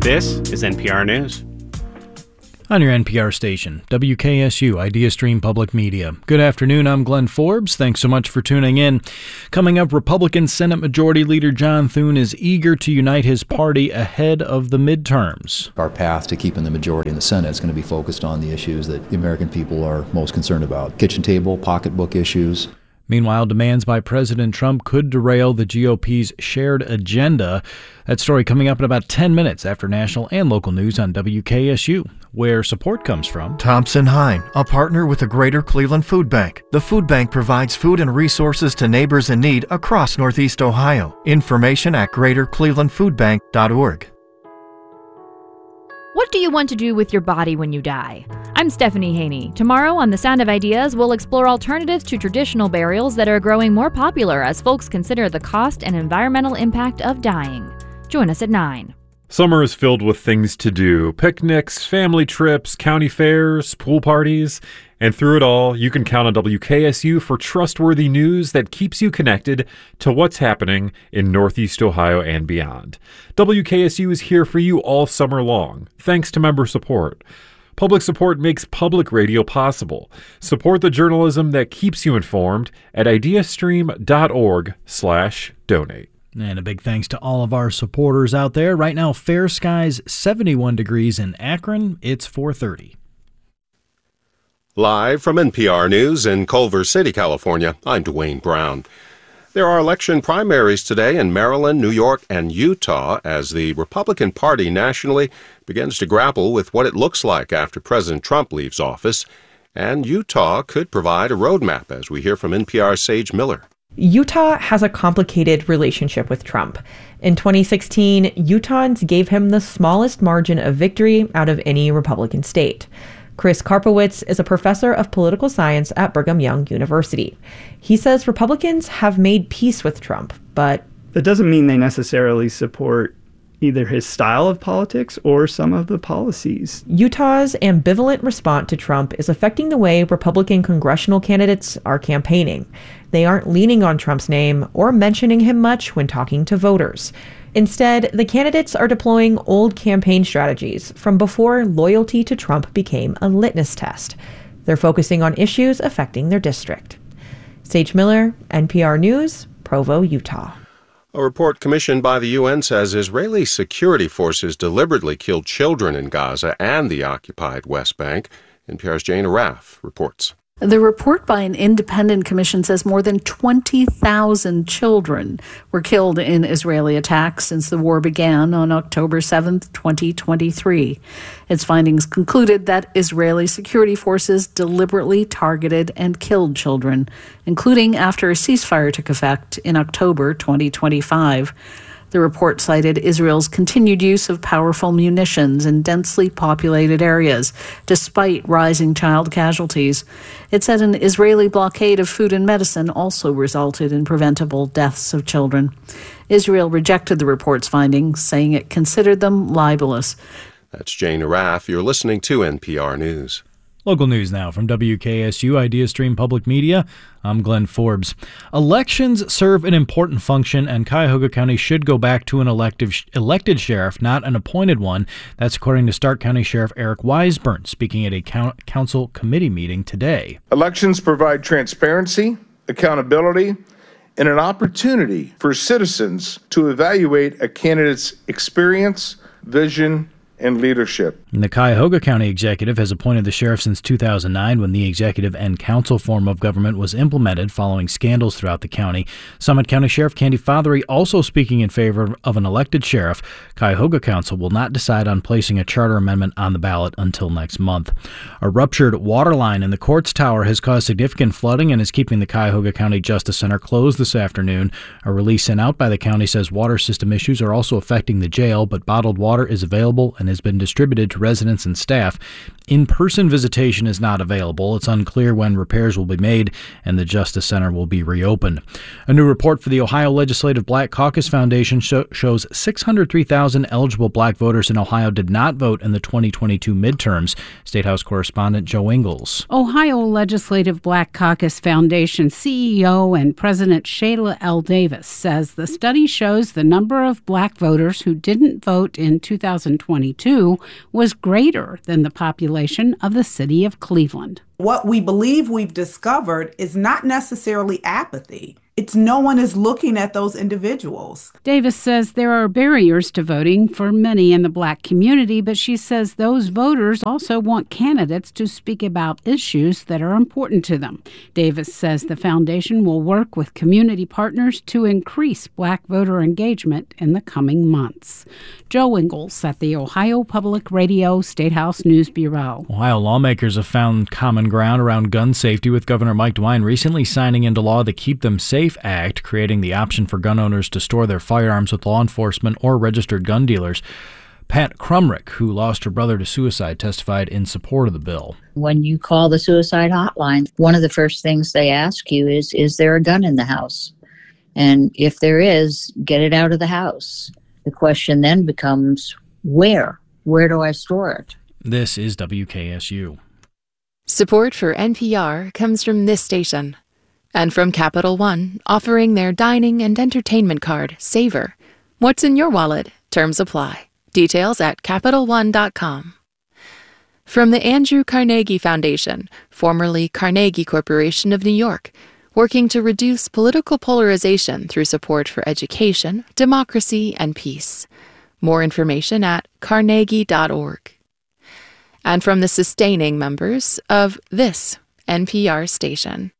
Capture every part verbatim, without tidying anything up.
This is N P R News. On your N P R station, W K S U, IdeaStream Public Media. Good afternoon, I'm Glenn Forbes. Thanks so much for tuning in. Coming up, Republican Senate Majority Leader John Thune is eager to unite his party ahead of the midterms. Our path to keeping the majority in the Senate is going to be focused on the issues that the American people are most concerned about. Kitchen table, pocketbook issues. Meanwhile, demands by President Trump could derail the G O P's shared agenda. That story coming up in about ten minutes after national and local news on W K S U, where support comes from Thompson Hine, a partner with the Greater Cleveland Food Bank. The food bank provides food and resources to neighbors in need across Northeast Ohio. Information at greater cleveland food bank dot org. What do you want to do with your body when you die? I'm Stephanie Haney. Tomorrow on The Sound of Ideas, we'll explore alternatives to traditional burials that are growing more popular as folks consider the cost and environmental impact of dying. Join us at nine. Summer is filled with things to do. Picnics, family trips, county fairs, pool parties. And through it all, you can count on W K S U for trustworthy news that keeps you connected to what's happening in Northeast Ohio and beyond. W K S U is here for you all summer long, thanks to member support. Public support makes public radio possible. Support the journalism that keeps you informed at ideastream dot org slash donate. And a big thanks to all of our supporters out there. Right now, fair skies, seventy-one degrees in Akron. It's four thirty. Live from N P R News in Culver City, California, I'm Dwayne Brown. There are election primaries today in Maryland, New York, and Utah as the Republican Party nationally begins to grapple with what it looks like after President Trump leaves office. And Utah could provide a roadmap, as we hear from N P R's Sage Miller. Utah has a complicated relationship with Trump. In twenty sixteen, Utahns gave him the smallest margin of victory out of any Republican state. Chris Karpowitz is a professor of political science at Brigham Young University. He says Republicans have made peace with Trump, but that doesn't mean they necessarily support either his style of politics or some of the policies. Utah's ambivalent response to Trump is affecting the way Republican congressional candidates are campaigning. They aren't leaning on Trump's name or mentioning him much when talking to voters. Instead, the candidates are deploying old campaign strategies from before loyalty to Trump became a litmus test. They're focusing on issues affecting their district. Sage Miller, N P R News, Provo, Utah. A report commissioned by the U N says Israeli security forces deliberately killed children in Gaza and the occupied West Bank. N P R's Jane Arraf reports. The report by an independent commission says more than twenty thousand children were killed in Israeli attacks since the war began on October seventh, twenty twenty-three. Its findings concluded that Israeli security forces deliberately targeted and killed children, including after a ceasefire took effect in October twenty twenty-five. The report cited Israel's continued use of powerful munitions in densely populated areas, despite rising child casualties. It said an Israeli blockade of food and medicine also resulted in preventable deaths of children. Israel rejected the report's findings, saying it considered them libelous. That's Jane Arraf. You're listening to N P R News. Local news now from W K S U, IdeaStream Public Media. I'm Glenn Forbes. Elections serve an important function, and Cuyahoga County should go back to an elective, elected sheriff, not an appointed one. That's according to Stark County Sheriff Eric Weisburn, speaking at a council committee meeting today. Elections provide transparency, accountability, and an opportunity for citizens to evaluate a candidate's experience, vision, and leadership. The Cuyahoga County Executive has appointed the sheriff since two thousand nine, when the executive and council form of government was implemented following scandals throughout the county. Summit County Sheriff Candy Fothery also speaking in favor of an elected sheriff. Cuyahoga Council will not decide on placing a charter amendment on the ballot until next month. A ruptured water line in the Courts Tower has caused significant flooding and is keeping the Cuyahoga County Justice Center closed this afternoon. A release sent out by the county says water system issues are also affecting the jail, but bottled water is available and has been distributed to residents and staff. In-person visitation is not available. It's unclear when repairs will be made and the Justice Center will be reopened. A new report for the Ohio Legislative Black Caucus Foundation show, shows six hundred three thousand eligible black voters in Ohio did not vote in the twenty twenty-two midterms. State House correspondent Joe Ingles. Ohio Legislative Black Caucus Foundation C E O and President Shayla L. Davis says the study shows the number of black voters who didn't vote in two thousand twenty-two was greater than the population of the city of Cleveland. What we believe we've discovered is not necessarily apathy. It's no one is looking at those individuals. Davis says there are barriers to voting for many in the black community, but she says those voters also want candidates to speak about issues that are important to them. Davis says the foundation will work with community partners to increase black voter engagement in the coming months. Joe Ingles at the Ohio Public Radio State House News Bureau. Ohio lawmakers have found common ground around gun safety, with Governor Mike DeWine recently signing into law the Keep Them Safe Act, creating the option for gun owners to store their firearms with law enforcement or registered gun dealers. Pat Crumrick, who lost her brother to suicide, testified in support of the bill. When you call the suicide hotline, one of the first things they ask you is, is there a gun in the house? And if there is, get it out of the house. The question then becomes, where? Where do I store it? This is W K S U. Support for N P R comes from this station and from Capital One, offering their dining and entertainment card, Savor. What's in your wallet? Terms apply. Details at Capital One dot com. From the Andrew Carnegie Foundation, formerly Carnegie Corporation of New York, working to reduce political polarization through support for education, democracy, and peace. More information at carnegie dot org. And from the sustaining members of this N P R station.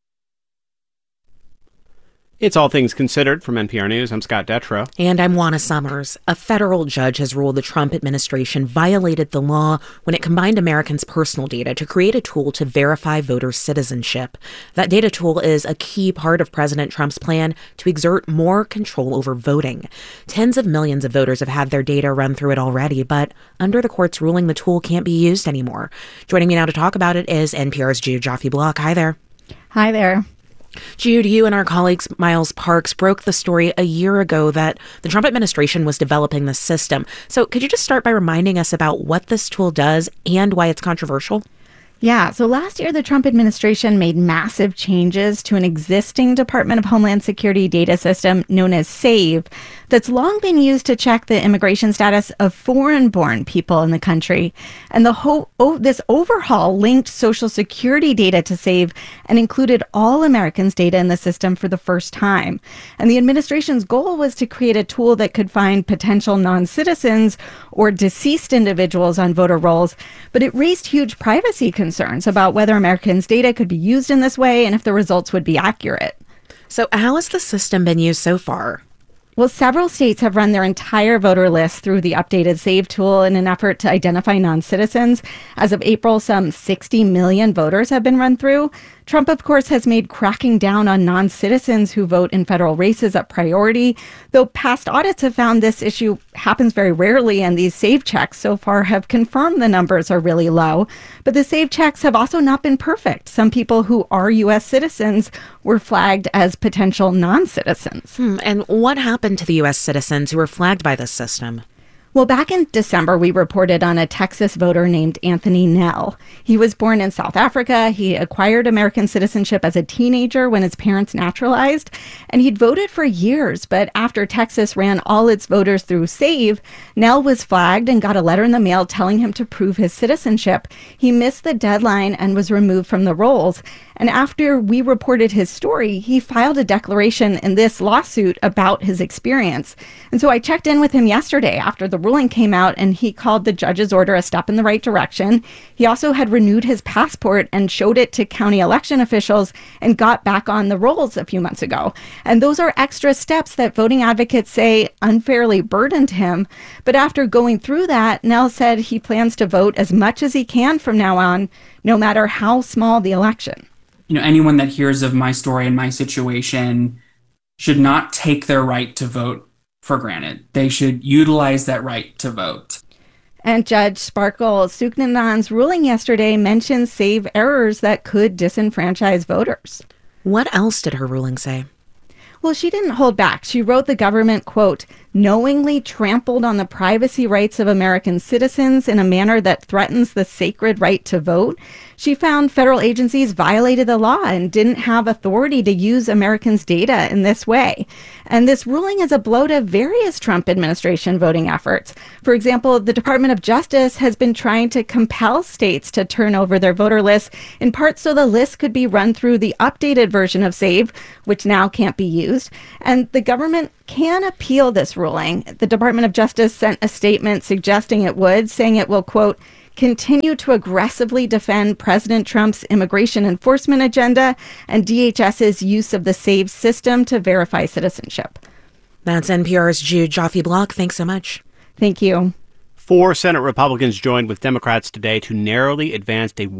It's All Things Considered from N P R News. I'm Scott Detrow. And I'm Juana Summers. A federal judge has ruled the Trump administration violated the law when it combined Americans' personal data to create a tool to verify voter citizenship. That data tool is a key part of President Trump's plan to exert more control over voting. Tens of millions of voters have had their data run through it already, but under the court's ruling, the tool can't be used anymore. Joining me now to talk about it is N P R's Jude Joffe-Block. Hi there. Hi there. Jude, you and our colleagues Miles Parks broke the story a year ago that the Trump administration was developing the system. So could you just start by reminding us about what this tool does and why it's controversial? Yeah, so last year, the Trump administration made massive changes to an existing Department of Homeland Security data system known as SAVE that's long been used to check the immigration status of foreign-born people in the country. And the ho- oh, this overhaul linked Social Security data to SAVE and included all Americans' data in the system for the first time. And the administration's goal was to create a tool that could find potential non-citizens or deceased individuals on voter rolls, but it raised huge privacy concerns. concerns about whether Americans' data could be used in this way and if the results would be accurate. So how has the system been used so far? Well, several states have run their entire voter list through the updated SAVE tool in an effort to identify non-citizens. As of April, some sixty million voters have been run through. Trump, of course, has made cracking down on non-citizens who vote in federal races a priority, though past audits have found this issue happens very rarely, and these SAVE checks so far have confirmed the numbers are really low. But the SAVE checks have also not been perfect. Some people who are U S citizens were flagged as potential non-citizens. Hmm, and what happened to the U S citizens who were flagged by this system? Well, back in December, we reported on a Texas voter named Anthony Nell. He was born in South Africa. He acquired American citizenship as a teenager when his parents naturalized, and he'd voted for years. But after Texas ran all its voters through SAVE, Nell was flagged and got a letter in the mail telling him to prove his citizenship. He missed the deadline and was removed from the rolls. And after we reported his story, he filed a declaration in this lawsuit about his experience. And so I checked in with him yesterday after the ruling came out, and he called the judge's order a step in the right direction. He also had renewed his passport and showed it to county election officials and got back on the rolls a few months ago. And those are extra steps that voting advocates say unfairly burdened him. But after going through that, Nell said he plans to vote as much as he can from now on, no matter how small the election. You know, anyone that hears of my story and my situation should not take their right to vote for granted. They should utilize that right to vote. And Judge Sparkle Suknanand's ruling yesterday mentioned save errors that could disenfranchise voters. What else did her ruling say? Well, she didn't hold back. She wrote the government, quote, knowingly trampled on the privacy rights of American citizens in a manner that threatens the sacred right to vote. She found federal agencies violated the law and didn't have authority to use Americans' data in this way. And this ruling is a blow to various Trump administration voting efforts. For example, the Department of Justice has been trying to compel states to turn over their voter lists, in part so the list could be run through the updated version of SAVE, which now can't be used. And the government can appeal this ruling. The Department of Justice sent a statement suggesting it would, saying it will, quote, continue to aggressively defend President Trump's immigration enforcement agenda and DHS's use of the SAVE system to verify citizenship. That's N P R's Jude Joffe-Block. Thanks so much. Thank you. Four Senate Republicans joined with Democrats today to narrowly advance a